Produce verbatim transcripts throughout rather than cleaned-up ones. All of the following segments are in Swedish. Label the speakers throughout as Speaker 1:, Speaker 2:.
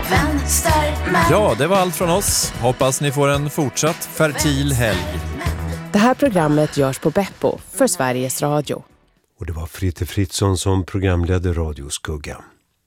Speaker 1: Ja, det var allt från oss. Hoppas ni får en fortsatt fertil helg.
Speaker 2: Det här programmet görs på Beppo för Sveriges Radio.
Speaker 3: Och det var Fritte Fritzson som programledde Radio Skugga.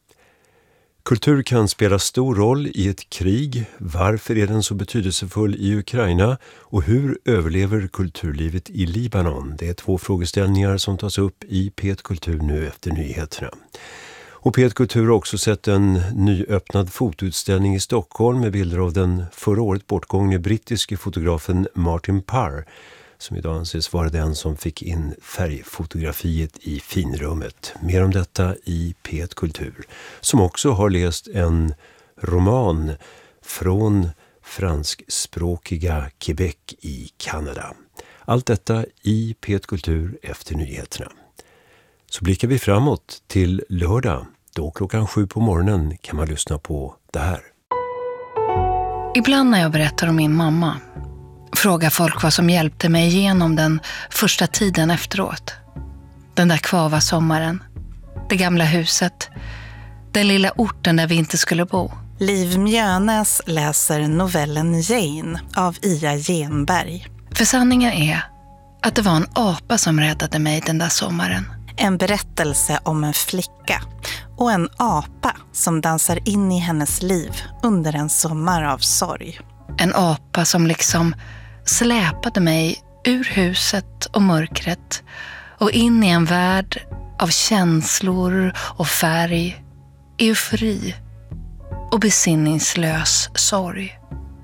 Speaker 3: Kultur kan spela stor roll i ett krig. Varför är den så betydelsefull i Ukraina? Och hur överlever kulturlivet i Libanon? Det är två frågeställningar som tas upp i P ett Kultur nu efter nyheterna. Och P ett Kultur har också sett en nyöppnad fotoutställning i Stockholm med bilder av den förra året bortgångne brittiske fotografen Martin Parr, som idag anses vara den som fick in färgfotografiet i finrummet. Mer om detta i P ett Kultur, som också har läst en roman från franskspråkiga Quebec i Kanada. Allt detta i P ett Kultur efter nyheterna. Så blickar vi framåt till lördag. Då klockan sju på morgonen kan man lyssna på det här.
Speaker 4: Ibland när jag berättar om min mamma frågar folk vad som hjälpte mig igenom den första tiden efteråt. Den där kvava sommaren, det gamla huset, den lilla orten där vi inte skulle bo.
Speaker 5: Liv Mjönäs läser novellen Jane av Ia Genberg.
Speaker 4: För sanningen är att det var en apa som räddade mig den där sommaren.
Speaker 5: En berättelse om en flicka och en apa som dansar in i hennes liv under en sommar av sorg.
Speaker 4: En apa som liksom släpade mig ur huset och mörkret och in i en värld av känslor och färg, eufori och besinningslös sorg.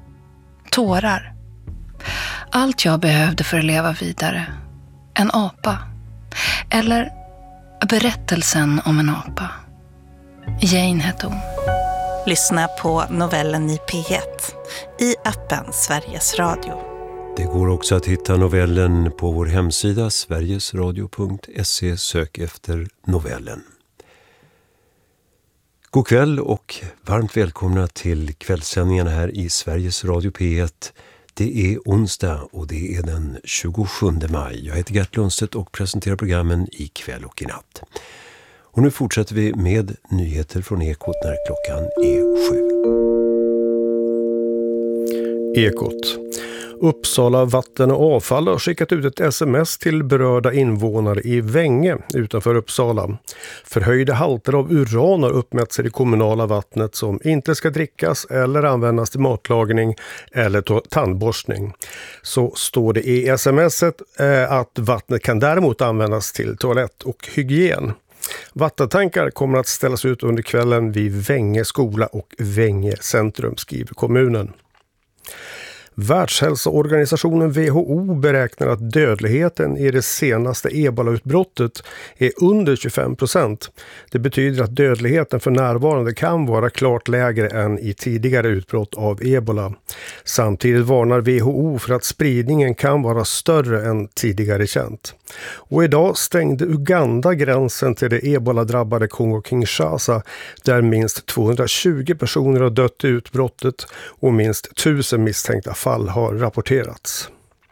Speaker 4: Tårar. Allt jag behövde för att leva vidare. En apa. Eller berättelsen om en apa. Jane hette hon.
Speaker 5: Lyssna på novellen i P ett i appen Sveriges Radio.
Speaker 3: Det går också att hitta novellen på vår hemsida sverigesradio punkt se. Sök efter novellen. God kväll och varmt välkomna till kvällssändningarna här i Sveriges Radio P ett. Det är onsdag och det är den tjugosjunde maj. Jag heter Gert Lundstedt och presenterar programmen i kväll och i natt. Och nu fortsätter vi med nyheter från Ekot när klockan är sju.
Speaker 6: Ekot. Uppsala vatten och avfall har skickat ut ett sms till berörda invånare i Vänge utanför Uppsala. Förhöjda halter av uran har uppmätts i det kommunala vattnet som inte ska drickas eller användas till matlagning eller to- tandborstning. Så står det i smset eh, att vattnet kan däremot användas till toalett och hygien. Vattentankar kommer att ställas ut under kvällen vid Vänge skola och Vänge centrum, skriver kommunen. Världshälsoorganisationen W H O beräknar att dödligheten i det senaste ebola-utbrottet är under tjugofem procent. Det betyder att dödligheten för närvarande kan vara klart lägre än i tidigare utbrott av ebola. Samtidigt varnar W H O för att spridningen kan vara större än tidigare känt. Och idag stängde Uganda gränsen till det ebola-drabbade Kongo-Kinshasa där minst tvåhundratjugo personer har dött i utbrottet och minst tusen misstänkta fall har rapporterats.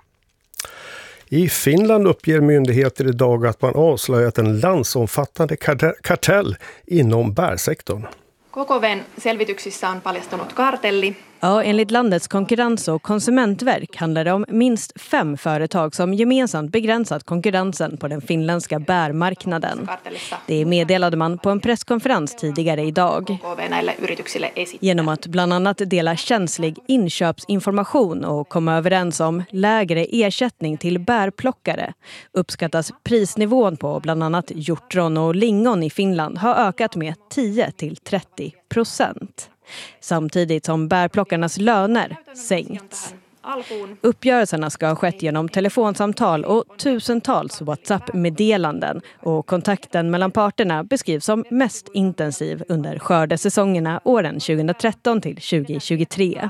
Speaker 6: I Finland uppger myndigheter idag att man avslöjat en landsomfattande kartell inom bärsektorn.
Speaker 7: K K V:n selvityksissä on paljastunut kartelli.
Speaker 8: Ja, enligt landets konkurrens- och konsumentverk handlar det om minst fem företag som gemensamt begränsat konkurrensen på den finländska bärmarknaden. Det meddelade man på en presskonferens tidigare idag. Genom att bland annat dela känslig inköpsinformation och komma överens om lägre ersättning till bärplockare uppskattas prisnivån på bland annat hjortron och lingon i Finland har ökat med tio till trettio procent. Samtidigt som bärplockarnas löner sänkts. Uppgörelserna ska ha skett genom telefonsamtal och tusentals WhatsApp-meddelanden och kontakten mellan parterna beskrivs som mest intensiv under skördesäsongerna åren tjugohundratretton till tjugohundratjugotre.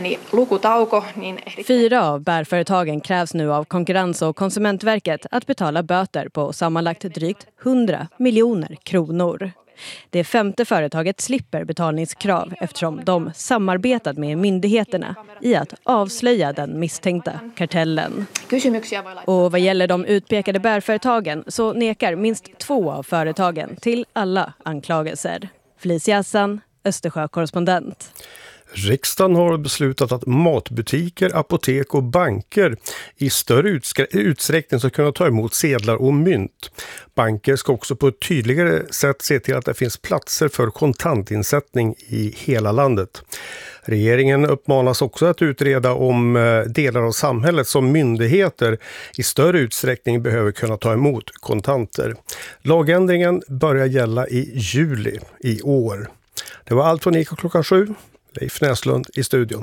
Speaker 8: Fyra av bärföretagen krävs nu av Konkurrens- och konsumentverket att betala böter på sammanlagt drygt hundra miljoner kronor. Det femte företaget slipper betalningskrav eftersom de samarbetat med myndigheterna i att avslöja den misstänkta kartellen. Och vad gäller de utpekade bärföretagen så nekar minst två av företagen till alla anklagelser. Felicia Hassan, Östersjökorrespondent.
Speaker 6: Riksdagen har beslutat att matbutiker, apotek och banker i större utskre- utsträckning ska kunna ta emot sedlar och mynt. Banker ska också på ett tydligare sätt se till att det finns platser för kontantinsättning i hela landet. Regeringen uppmanas också att utreda om delar av samhället som myndigheter i större utsträckning behöver kunna ta emot kontanter. Lagändringen börjar gälla i juli i år. Det var allt från Eko klockan sju. Leif Näslund i studion.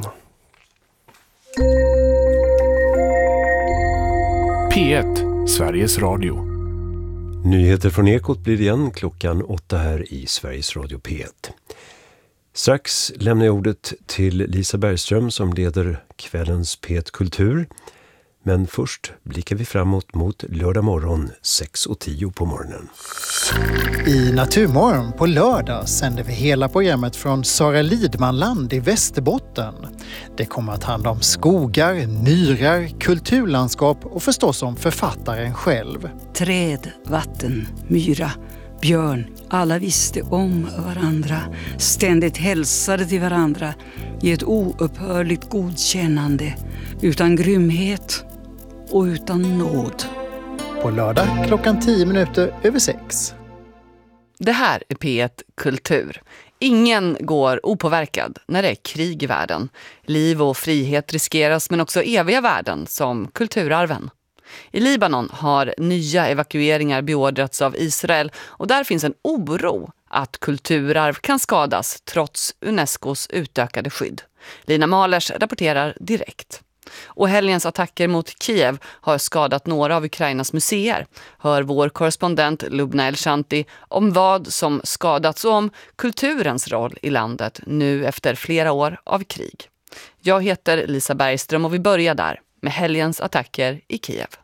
Speaker 9: P ett, Sveriges Radio.
Speaker 3: Nyheter från Ekot blir igen klockan åtta här i Sveriges Radio P ett. Strax lämnar jag ordet till Lisa Bergström som leder kvällens P ett Kultur. Men först blickar vi framåt mot lördag morgon sex och tio på morgonen.
Speaker 10: I Naturmorgon på lördag sänder vi hela programmet från Sara Lidmanland i Västerbotten. Det kommer att handla om skogar, myrar, kulturlandskap och förstås om författaren själv.
Speaker 11: Träd, vatten, myra, björn. Alla visste om varandra, ständigt hälsade till varandra i ett oupphörligt godkännande, utan grymhet och utan nåd.
Speaker 10: På lördag klockan tio minuter över sex.
Speaker 12: Det här är P ett Kultur. Ingen går opåverkad när det är krig i världen. Liv och frihet riskeras, men också eviga värden som kulturarven. I Libanon har nya evakueringar beordrats av Israel och där finns en oro att kulturarv kan skadas trots Unescos utökade skydd. Lina Malers rapporterar direkt. Och helgens attacker mot Kiev har skadat några av Ukrainas museer. Hör vår korrespondent Lubna El-Shanti om vad som skadats och om kulturens roll i landet nu efter flera år av krig. Jag heter Lisa Bergström och vi börjar där med helgens attacker i Kiev.